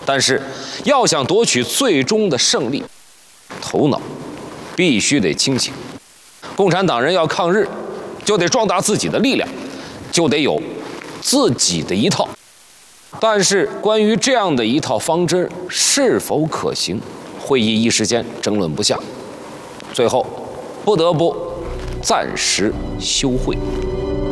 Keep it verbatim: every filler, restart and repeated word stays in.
但是要想夺取最终的胜利，头脑必须得清醒。共产党人要抗日，就得壮大自己的力量，就得有自己的一套。但是关于这样的一套方针是否可行，会议一时间争论不下，最后不得不暂时休会。